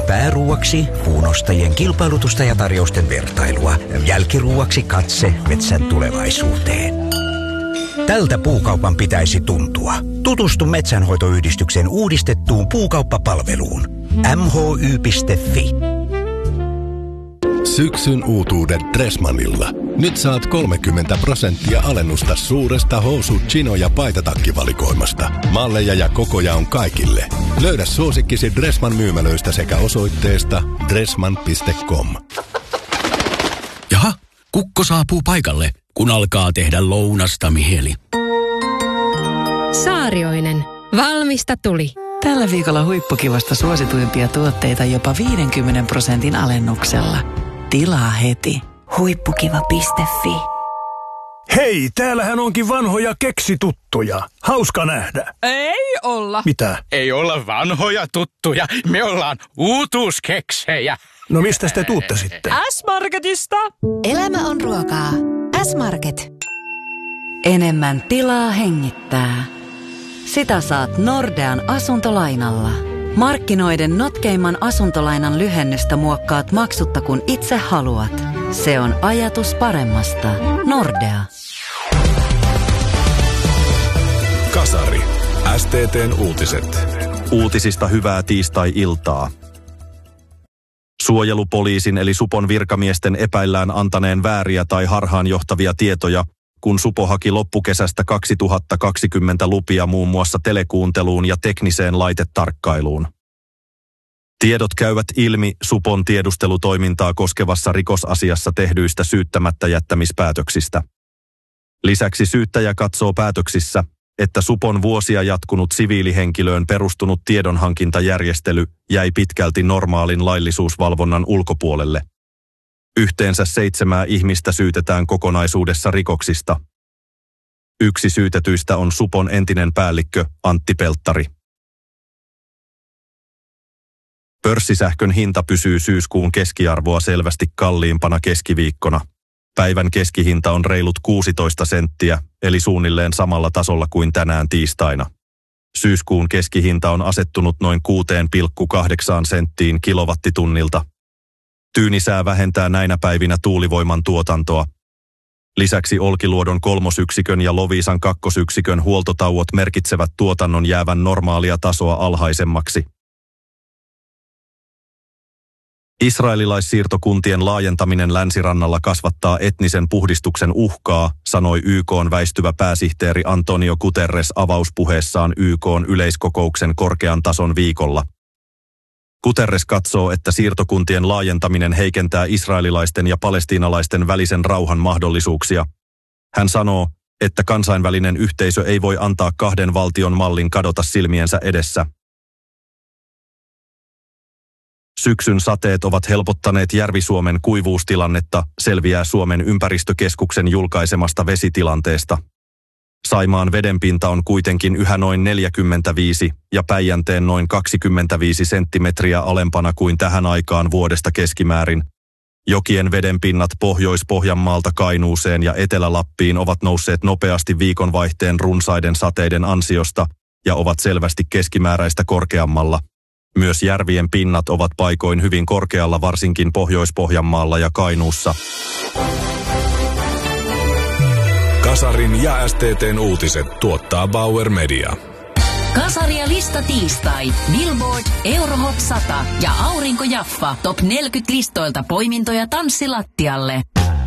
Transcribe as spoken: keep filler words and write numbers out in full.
Pääruuaksi puunostajien kilpailutusta ja tarjousten vertailua. Jälkiruuaksi katse metsän tulevaisuuteen. Tältä puukaupan pitäisi tuntua. Tutustu Metsänhoitoyhdistyksen uudistettuun puukauppapalveluun. m h y piste f i. Syksyn uutuudet Dressmanilla. Nyt saat kolmekymmentä prosenttia alennusta suuresta housu-, chino- ja paitatakkivalikoimasta. Malleja ja kokoja on kaikille. Löydä suosikkisi Dressman myymälöistä sekä osoitteesta dressman piste com. Jaha, kukko saapuu paikalle, kun alkaa tehdä lounasta mieli. Saarioinen. Valmista tuli. Tällä viikolla huippukivasta suosituimpia tuotteita jopa viidenkymmenen prosentin alennuksella. Tilaa heti. Huippukiva piste fi. Hei, täällähän onkin vanhoja keksituttuja. Hauska nähdä. Ei olla. Mitä? Ei olla vanhoja tuttuja. Me ollaan uutuuskeksejä. No mistä te tuutte sitten? S-Marketista. Elämä on ruokaa. S-Market. Enemmän tilaa hengittää. Sitä saat Nordean asuntolainalla. Markkinoiden notkeimman asuntolainan lyhennystä muokkaat maksutta kun itse haluat. Se on ajatus paremmasta. Nordea. Kasari. S T T:n uutiset. Uutisista hyvää tiistai-iltaa. Suojelupoliisin eli supon virkamiesten epäillään antaneen vääriä tai harhaanjohtavia tietoja, kun supo haki loppukesästä kaksituhattakaksikymmentä lupia muun muassa telekuunteluun ja tekniseen laitetarkkailuun. Tiedot käyvät ilmi supon tiedustelutoimintaa koskevassa rikosasiassa tehdyistä syyttämättä jättämispäätöksistä. Lisäksi syyttäjä katsoo päätöksissä, että supon vuosia jatkunut siviilihenkilöön perustunut tiedonhankintajärjestely jäi pitkälti normaalin laillisuusvalvonnan ulkopuolelle. Yhteensä seitsemää ihmistä syytetään kokonaisuudessa rikoksista. Yksi syytetyistä on supon entinen päällikkö Antti Pelttari. Pörssisähkön hinta pysyy syyskuun keskiarvoa selvästi kalliimpana keskiviikkona. Päivän keskihinta on reilut kuusitoista senttiä, eli suunnilleen samalla tasolla kuin tänään tiistaina. Syyskuun keskihinta on asettunut noin kuusi pilkku kahdeksan senttiin kilowattitunnilta. Tyynisää vähentää näinä päivinä tuulivoiman tuotantoa. Lisäksi Olkiluodon kolmosyksikön ja Loviisan kakkosyksikön huoltotauot merkitsevät tuotannon jäävän normaalia tasoa alhaisemmaksi. Israelilaissiirtokuntien laajentaminen länsirannalla kasvattaa etnisen puhdistuksen uhkaa, sanoi Y K:n väistyvä pääsihteeri Antonio Guterres avauspuheessaan Y K:n yleiskokouksen korkean tason viikolla. Guterres katsoo, että siirtokuntien laajentaminen heikentää israelilaisten ja palestiinalaisten välisen rauhan mahdollisuuksia. Hän sanoo, että kansainvälinen yhteisö ei voi antaa kahden valtion mallin kadota silmiensä edessä. Syksyn sateet ovat helpottaneet Järvi-Suomen kuivuustilannetta, selviää Suomen ympäristökeskuksen julkaisemasta vesitilanteesta. Saimaan vedenpinta on kuitenkin yhä noin neljäkymmentäviisi ja Päijänteen noin kaksikymmentäviisi senttimetriä alempana kuin tähän aikaan vuodesta keskimäärin. Jokien vedenpinnat Pohjois-Pohjanmaalta Kainuuseen ja Etelä-Lappiin ovat nousseet nopeasti viikonvaihteen runsaiden sateiden ansiosta ja ovat selvästi keskimääräistä korkeammalla. Myös järvien pinnat ovat paikoin hyvin korkealla, varsinkin Pohjois-Pohjanmaalla ja Kainuussa. Kasarin ja S T T:n uutiset tuottaa Bauer Media. Kasari ja lista tiistai. Billboard, Eurohot sata ja Aurinko Jaffa. Top neljäkymmentä listoilta poimintoja tanssilattialle.